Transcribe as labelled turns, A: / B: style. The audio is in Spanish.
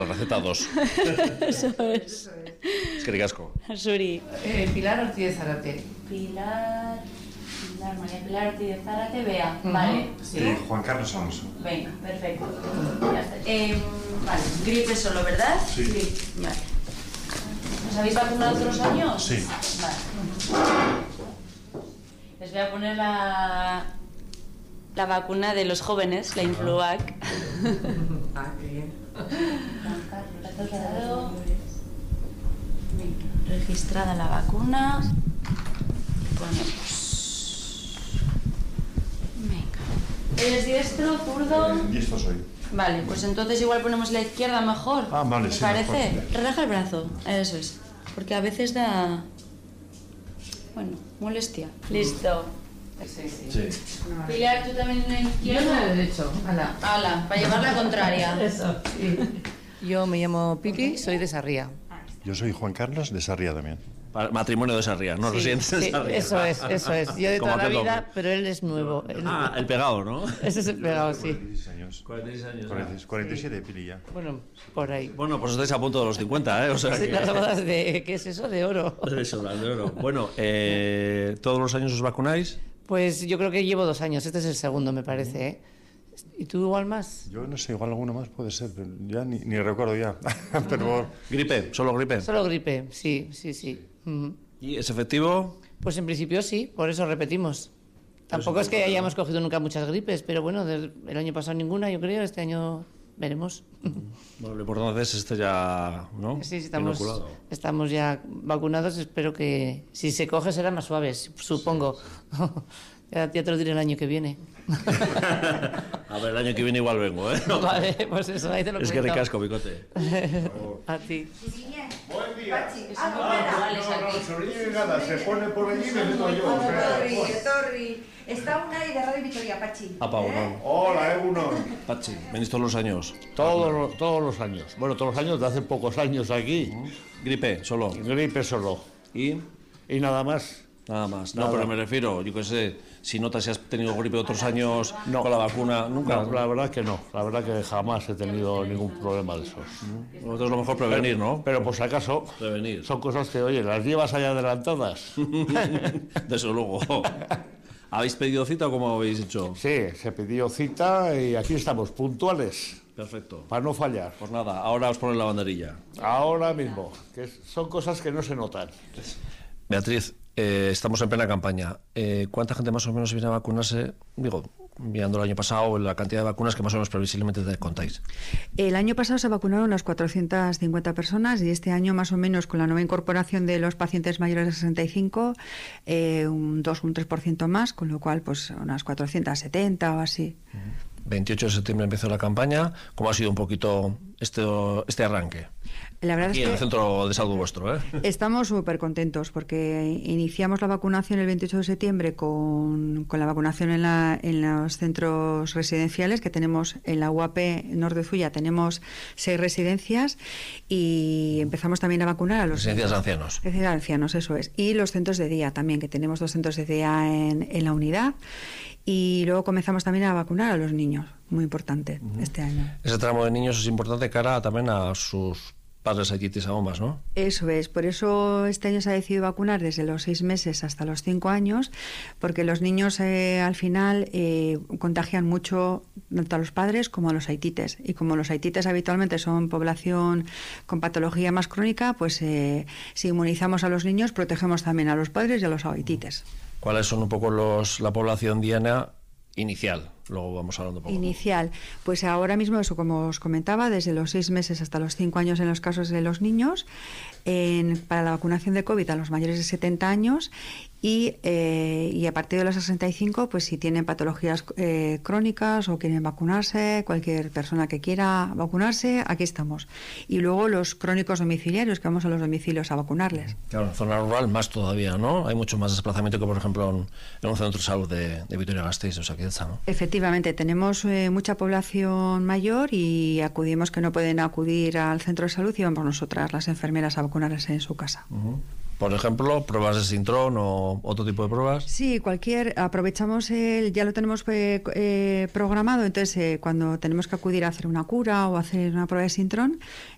A: Receta 2.
B: Eso es.
A: Es que ricasco.
B: Suri.
C: Pilar Ortiz de Zárate.
B: María Pilar Ortiz de Zárate, Bea. Vale.
C: Sí.
D: Juan Carlos Alonso.
B: Venga, perfecto. Ya está. Vale, gripe solo, ¿verdad?
D: Sí.
B: Vale. ¿Os habéis vacunado otros años?
D: Sí.
B: Vale. Les voy a poner la vacuna de los jóvenes, la Influvac.
C: Qué bien.
B: Registrada la vacuna. Ponemos. Venga. ¿Eres diestro, zurdo?
D: Diestro soy.
B: Vale, pues entonces igual ponemos la izquierda mejor.
D: Vale,
B: ¿Te
D: sí.
B: parece?
D: Mejor.
B: Relaja el brazo, eso es. Porque a veces da. Bueno, molestia. Listo.
C: Sí.
B: Pilar, tú también en la
C: Yo
B: izquierda.
C: no lo he derecho. Hala.
B: Hala, para llevar la contraria.
C: Eso, sí. Yo me llamo Pipi, soy de Sarria.
D: Yo soy Juan Carlos de Sarria también.
A: Matrimonio de Sarria, no
C: Sí,
A: residentes de
C: sí,
A: Sarria.
C: eso es. Yo de
A: Como
C: toda la
A: aquel
C: vida,
A: hombre.
C: pero él es nuevo.
A: El pegado, ¿no?
C: Ese es el pegado, sí.
D: 46 años.
A: 46 años.
D: 47 Pili ya.
C: Bueno, por ahí.
A: Bueno, pues estáis a punto de los 50, ¿eh? O sea
C: Sí,
A: que...
C: las bodas de... ¿Qué es eso? De oro.
A: Eso, las de oro. Bueno, ¿todos los años os vacunáis?
C: Pues yo creo que llevo 2 años. Este es el segundo, me parece, ¿eh? ¿Y tú igual más?
D: Yo no sé, igual alguno más puede ser, pero ya ni recuerdo ya. Pero
A: ¿Gripe? ¿Solo gripe?
C: Solo gripe, sí.
A: ¿Y es efectivo?
C: Pues en principio sí, por eso repetimos. Tampoco es que hayamos cogido nunca muchas gripes, pero bueno, el año pasado ninguna, yo creo, este año veremos.
A: Bueno, lo importante es ya, ¿no?
C: Sí,
A: Inoculado.
C: estamos ya vacunados, espero que si se coge será más suave, supongo. Ya te lo diré el año que viene.
A: A ver, el año que viene igual vengo, ¿eh?
C: Vale, pues eso, ahí te lo
A: Es que
C: cuento.
A: ricasco, bicote.
C: A ti.
D: Buen día.
B: Aquí.
D: sobrino y nada, se pone por allí y me meto yo.
E: Torri. Está una de Radio Vitoria, Pachi.
A: Apa, bueno.
D: Hola, Egunon.
A: Pachi, venís todos los años.
F: Todos los años. Bueno, todos los años de hace pocos años aquí.
A: Gripe, solo.
F: Gripe solo.
A: ¿Y?
F: Y nada más.
A: Nada más. No,
F: Nada.
A: pero me refiero, yo qué sé, si notas si has tenido gripe otros años
F: No.
A: con la vacuna, nunca.
F: No, la verdad que no. La verdad que jamás he tenido ningún problema de esos.
A: Nosotros lo mejor prevenir, ¿no?
F: Pero por si acaso,
A: Prevenir.
F: son cosas que, oye, las llevas ahí adelantadas.
A: Desde luego. ¿Habéis pedido cita o cómo habéis hecho?
F: Sí, se pidió cita y aquí estamos, puntuales,
A: Perfecto.
F: para no fallar.
A: Pues nada, ahora os ponen la banderilla.
F: Ahora mismo, que son cosas que no se notan.
A: Beatriz, estamos en plena campaña. ¿Cuánta gente más o menos viene a vacunarse? Digo, mirando el año pasado, la cantidad de vacunas que más o menos previsiblemente te contáis.
E: El año pasado se vacunaron unas 450 personas y este año más o menos con la nueva incorporación de los pacientes mayores de 65, un 3% más, con lo cual pues unas 470 o así.
A: 28 de septiembre empezó la campaña. ¿Cómo ha sido un poquito este arranque?
E: La verdad
A: Aquí
E: es
A: en
E: que
A: el centro de salud vuestro, ¿eh?
E: estamos súper contentos porque iniciamos la vacunación el 28 de septiembre con la vacunación en los centros residenciales que tenemos en la UAP Norte Zuya, tenemos 6 residencias y empezamos también a vacunar a los
A: Residencias de ancianos.
E: Residencias de ancianos, eso es. Y los centros de día también, que tenemos 2 centros de día en la unidad. Y luego comenzamos también a vacunar a los niños, muy importante este año.
A: Ese tramo de niños es importante cara también a sus padres haititis a bombas, ¿no?
E: Eso es, por eso este año se ha decidido vacunar desde los 6 meses hasta los 5 años, porque los niños al final contagian mucho tanto a los padres como a los haitites. Y como los haitites habitualmente son población con patología más crónica, pues si inmunizamos a los niños, protegemos también a los padres y a los haitites.
A: ¿Cuáles son un poco la población diana inicial? Luego vamos hablando un poco.
E: Inicial, pues ahora mismo eso, como os comentaba, desde los 6 meses hasta los 5 años en los casos de los niños, para la vacunación de COVID a los mayores de 70 años y a partir de los 65, pues si tienen patologías crónicas o quieren vacunarse, cualquier persona que quiera vacunarse, aquí estamos. Y luego los crónicos domiciliarios, que vamos a los domicilios a vacunarles.
A: Claro, en zona rural más todavía, ¿no? Hay mucho más desplazamiento que, por ejemplo, en un centro de salud de Vitoria-Gasteiz, o sea, que está, ¿no?
E: Efectivamente, tenemos mucha población mayor y acudimos que no pueden acudir al centro de salud y vamos nosotras, las enfermeras, a vacunarles en su casa.
A: Por ejemplo, pruebas de Sintrón o otro tipo de pruebas.
E: Sí, aprovechamos ya lo tenemos programado, entonces cuando tenemos que acudir a hacer una cura o hacer una prueba de Sintrón,